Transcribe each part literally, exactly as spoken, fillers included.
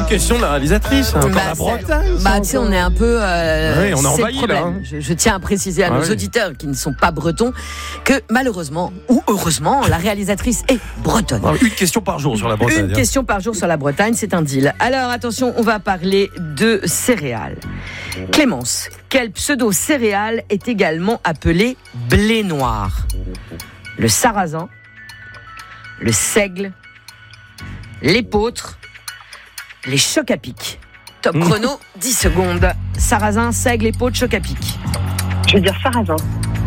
une question de la réalisatrice. Hein, bah, la Bretagne. Bah, tu sais, on est un peu. Euh, oui, on a envahi là. Hein. Je, je tiens à préciser à ah, nos oui. auditeurs qui ne sont pas bretons que malheureusement ou heureusement, la réalisatrice est bretonne. Alors, une question par jour sur la Bretagne. Une hein. question par jour sur la Bretagne, c'est un deal. Alors attention, on va parler de céréales. Clémence, quel pseudo-céréale est également appelé blé noir? Le sarrasin, le seigle, l'épeautre, les chocs à pic. Top chrono, dix secondes. Sarrasin, seigle, épeautre, chocs à pic. Je vais dire sarrasin.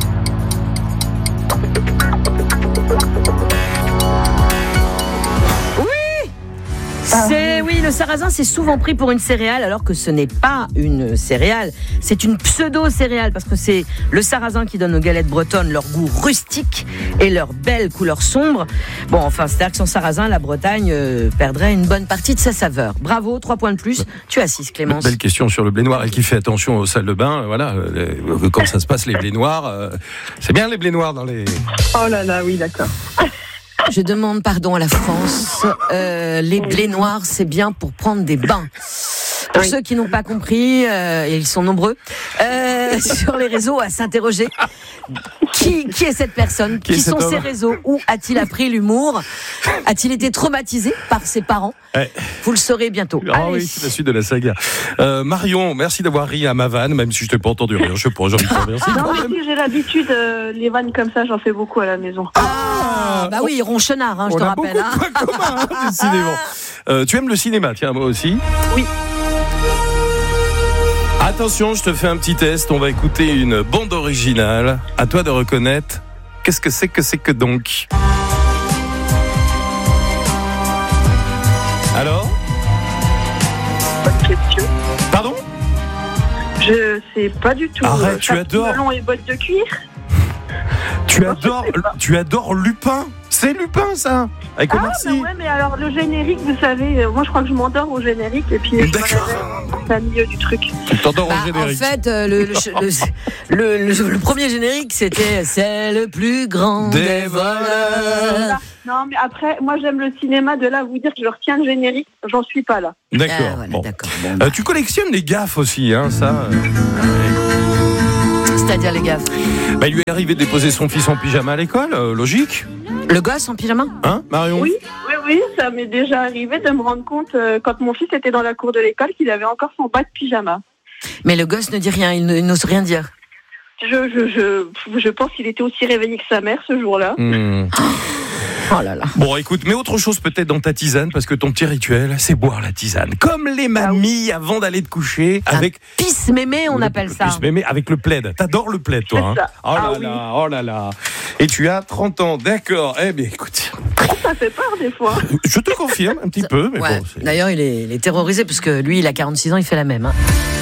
C'est, oui, le sarrasin, c'est souvent pris pour une céréale, alors que ce n'est pas une céréale. C'est une pseudo-céréale, parce que c'est le sarrasin qui donne aux galettes bretonnes leur goût rustique et leur belle couleur sombre. Bon, enfin, c'est-à-dire que sans sarrasin, la Bretagne euh, perdrait une bonne partie de sa saveur. Bravo, trois points de plus. Tu as six, Clémence. Belle question sur le blé noir. Elle qui fait attention aux salles de bain. Voilà, euh, quand ça se passe, les blés noirs. Euh, c'est bien les blés noirs dans les... Oh là là, oui, d'accord. Je demande pardon à la France. Euh, les blés noirs, c'est bien pour prendre des bains. Pour oui. ceux qui n'ont pas compris, euh, et ils sont nombreux, euh, sur les réseaux à s'interroger. Qui, qui est cette personne? Qui, qui sont ces réseaux? Où a-t-il appris l'humour? A-t-il été traumatisé par ses parents? ouais. Vous le saurez bientôt. Ah oui, c'est la suite de la saga. Euh, Marion, merci d'avoir ri à ma vanne, même si je t'ai pas entendu rire. Je sais pas, j'ai envie de te remercier. Non, mais si j'ai l'habitude, euh, les vannes comme ça, j'en fais beaucoup à la maison. Ah, bah oui, ronchonnard, hein, je on te a rappelle. Beaucoup hein. de points communs, hein, décidément. Euh, tu aimes le cinéma, tiens, moi aussi. Oui. Attention, je te fais un petit test. On va écouter une bande originale. À toi de reconnaître. Qu'est-ce que c'est que c'est que donc? Alors? Pas de question. Pardon? Je sais pas du tout. Arrête, euh, tu adores. Melon et bottes de cuir. Tu adores, tu adores Lupin. C'est Lupin, ça. Avec Omar Sy. Ah, bah ouais, mais alors le générique, vous savez, euh, moi je crois que je m'endors au générique et puis je me réveille en plein milieu du truc. Tu t'endors bah, au générique. En fait, euh, le, le, le, le, le, le premier générique, c'était c'est le plus grand des, des voleurs. Non, mais après, moi j'aime le cinéma. De là à vous dire que je retiens le générique, j'en suis pas là. D'accord. Ah, voilà, bon. d'accord. Bon, bah. euh, tu collectionnes les gaffes aussi, hein, ça. Euh... C'est-à-dire les gaffes. Bah, il lui est arrivé de déposer son fils en pyjama à l'école, euh, logique. Le gosse en pyjama? Hein, Marion? Oui, oui, oui, ça m'est déjà arrivé de me rendre compte, euh, quand mon fils était dans la cour de l'école, qu'il avait encore son bas de pyjama. Mais le gosse ne dit rien, il, ne, il n'ose rien dire. Je, je, je, je pense qu'il était aussi réveillé que sa mère ce jour-là. Mmh. Oh là là. Bon, écoute, mets autre chose peut-être dans ta tisane, parce que ton petit rituel, c'est boire la tisane. Comme les mamies avant d'aller te coucher, avec... Un pisse-mémé, on le, appelle le ça. Pisse-mémé avec le plaid. T'adores le plaid, toi. Hein. Oh là ah, là, oui. oh là là. Et tu as trente ans, d'accord. Eh bien, écoute... Ça fait peur des fois. Je te confirme, un petit peu. Mais ouais. bon, c'est... D'ailleurs, il est, il est terrorisé, parce que lui, il a quarante-six ans, il fait la même. Hein.